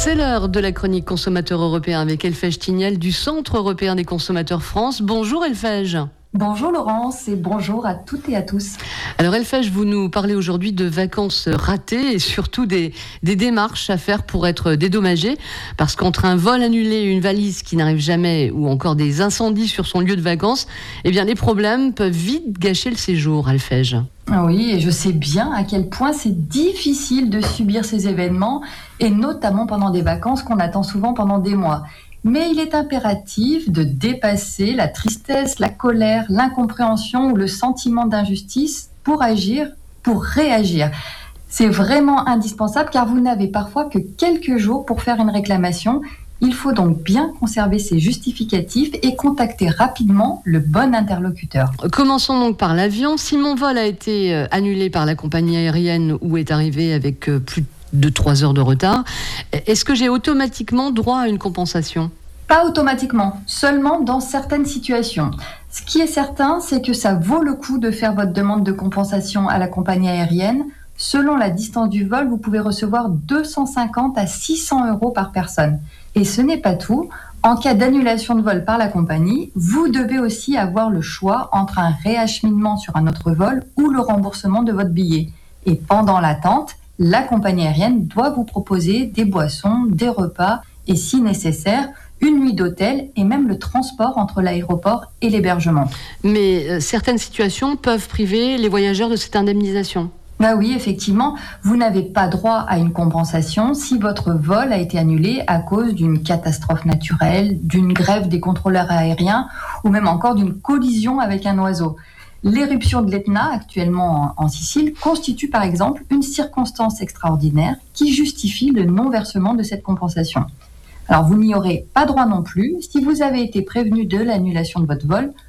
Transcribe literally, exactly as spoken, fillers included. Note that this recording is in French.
C'est l'heure de la chronique consommateur européen avec Elfège Tignel du Centre européen des consommateurs France. Bonjour Elfège. Bonjour Laurence et bonjour à toutes et à tous. Alors Elfège, vous nous parlez aujourd'hui de vacances ratées et surtout des, des démarches à faire pour être dédommagé. Parce qu'entre un vol annulé, une valise qui n'arrive jamais ou encore des incendies sur son lieu de vacances, eh bien les problèmes peuvent vite gâcher le séjour, Elfège. Oui, et je sais bien à quel point c'est difficile de subir ces événements et notamment pendant des vacances qu'on attend souvent pendant des mois. Mais il est impératif de dépasser la tristesse, la colère, l'incompréhension ou le sentiment d'injustice pour agir, pour réagir. C'est vraiment indispensable car vous n'avez parfois que quelques jours pour faire une réclamation. Il faut donc bien conserver ses justificatifs et contacter rapidement le bon interlocuteur. Commençons donc par l'avion. Si mon vol a été annulé par la compagnie aérienne ou est arrivé avec plus de trois heures de retard, est-ce que j'ai automatiquement droit à une compensation ? Pas automatiquement, seulement dans certaines situations. Ce qui est certain, c'est que ça vaut le coup de faire votre demande de compensation à la compagnie aérienne. Selon la distance du vol, vous pouvez recevoir deux cent cinquante à six cents euros par personne. Et ce n'est pas tout. En cas d'annulation de vol par la compagnie, vous devez aussi avoir le choix entre un réacheminement sur un autre vol ou le remboursement de votre billet. Et pendant l'attente, la compagnie aérienne doit vous proposer des boissons, des repas et si nécessaire, une nuit d'hôtel et même le transport entre l'aéroport et l'hébergement. Mais euh, certaines situations peuvent priver les voyageurs de cette indemnisation. Bah oui, effectivement, vous n'avez pas droit à une compensation si votre vol a été annulé à cause d'une catastrophe naturelle, d'une grève des contrôleurs aériens ou même encore d'une collision avec un oiseau. L'éruption de l'Etna, actuellement en Sicile, constitue par exemple une circonstance extraordinaire qui justifie le non-versement de cette compensation. Alors vous n'y aurez pas droit non plus si vous avez été prévenu de l'annulation de votre vol